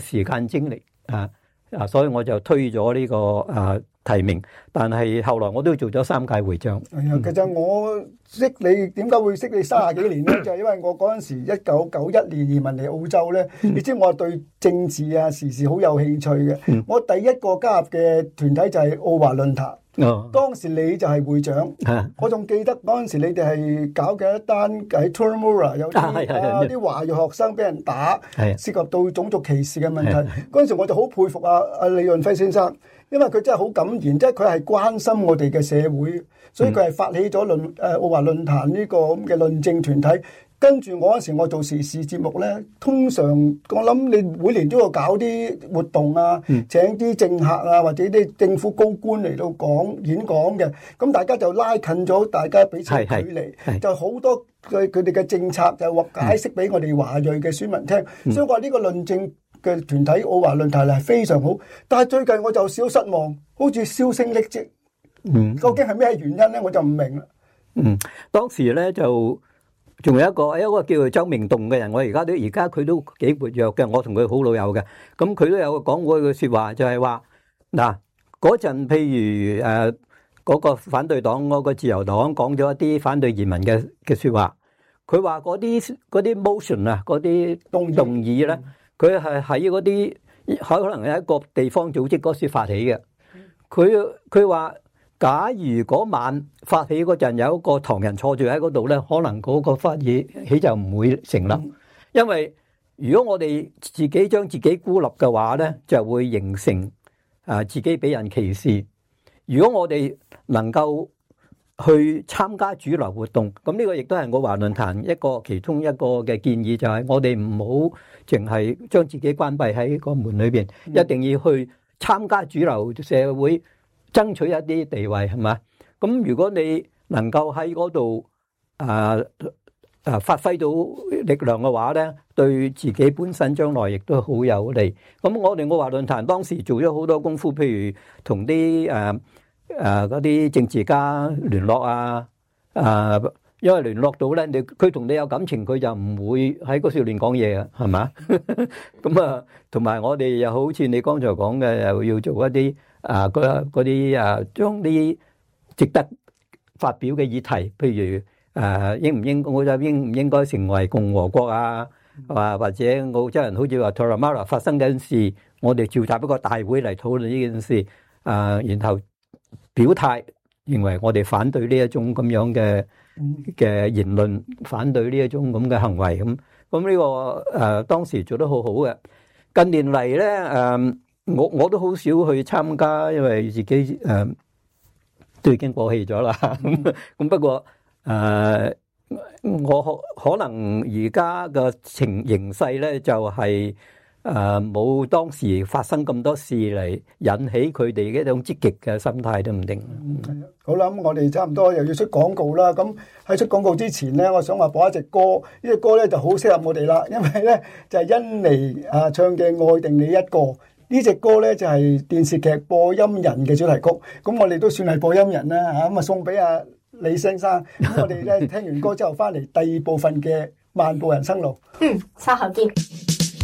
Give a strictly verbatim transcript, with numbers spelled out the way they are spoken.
時間精力啊啊，所以我就推咗呢個啊提名。但係後來我都做咗三屆會長。 係啊，其實我識你點解會識你三十幾年咧？就係因為我嗰陣時一九九一年移民嚟澳洲咧，你知我對政治啊時事好有興趣嘅。我第一個加入嘅團體就係澳華論壇。哦，當時你就係會長，啊、我仲記得嗰陣時你哋係搞嘅一單喺 Turramurra 有啲啊啲華裔學生俾人打，涉及到種族歧視嘅問題。嗰陣時我就好佩服阿、啊、阿李潤輝先生，因為佢真係好敢言，即係佢係關心我哋嘅社會，所以佢係發起咗論誒澳華論壇呢個咁嘅論政團體。跟住我嗰時我做時事節目咧，通常我諗你每年都要搞啲活動啊，嗯、請啲政客啊或者啲政府高官嚟到講演講嘅，咁大家就拉近咗大家彼此嘅距離，就好多佢佢哋嘅政策就話解釋俾我哋華裔嘅選民聽，嗯、所以話呢個論政嘅團體澳華論壇係非常好，但係最近我就少失望，好似銷聲匿跡，嗯，究竟係咩原因咧？我就唔明啦。 嗯，當時咧就。仲有一個一個叫做周明棟嘅人，我而家都而家佢都幾活躍嘅，我同佢好老友嘅。咁佢都有講過一句説話，就係話嗱嗰陣，譬如誒嗰、呃嗰個反對黨嗰、嗰個自由黨講咗一啲反對移民嘅嘅説話，佢話嗰啲嗰啲 motion 啊，嗰啲動動議咧，佢係喺嗰啲可能係一個地方組織嗰時發起嘅。佢佢話。假如嗰晚發起嗰陣有一個唐人坐住喺嗰度咧，可能嗰個發起起就唔會成立，因為如果我哋自己將自己孤立嘅話咧，就會形成啊自己俾人歧視。如果我哋能夠去參加主流活動，咁呢個亦都係我華論壇一個其中一個嘅建議，就係我哋唔好淨係將自己關閉喺個門裏邊，一定要去參加主流社會。爭取一啲地位係嘛？咁如果你能夠喺嗰度啊啊發揮到力量嘅話咧，對自己本身將來亦都好有利。咁我哋澳華論壇當時做咗好多功夫，譬如同啲誒誒嗰啲政治家聯絡啊啊，因為聯絡到咧，你佢同你有感情，佢就唔會喺嗰處亂講嘢啊，係嘛？咁啊，同埋我哋又好似你剛才講嘅，又要做一啲。啊！嗰啲啊，將啲值得發表嘅議題，譬如誒、啊，應唔應澳洲應唔應該成為共和國啊？啊，或者澳洲人好似話 Turramurra 發生緊事，我哋召集一個大會嚟討論呢件事，啊，然後表態，認為我哋反對呢一種咁樣嘅嘅言論，反對呢一種咁嘅行為咁。咁呢、呢個誒、啊、當時做得好好嘅。近年嚟咧誒。啊我我都好少去參加，因為自己誒、呃、都已經過氣咗啦。咁咁不過誒、呃，我可可能而家嘅情形勢咧，就係誒冇當時發生咁多事嚟引起佢哋嘅一種積極嘅心態都唔定。 嗯、好啦，咁我哋差唔多又要出廣告啦。咁喺出廣告之前咧，我想話播一隻歌。呢隻歌咧就好適合我哋啦，因為咧就係、是、甄妮啊唱嘅《愛定你一個》。呢隻歌咧就係電視劇播音人嘅主題曲，咁我哋都算係播音人啦嚇，咁啊送俾阿李先生。咁我哋咧聽完歌之後翻嚟第二部分嘅漫步人生路。 嗯，稍後見。